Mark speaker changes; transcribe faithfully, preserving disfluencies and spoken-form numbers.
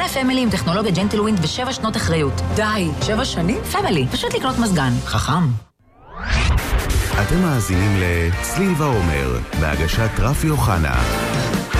Speaker 1: מזגן פמילי עם טכנולוגיה ג'נטלווינד ושבע שנות אחריות. די, שבע שנים? פמילי, פשוט לקנות מזגן. חכם.
Speaker 2: אתם מאזינים לצליל ועומר, בהגשת רפי אוחנה.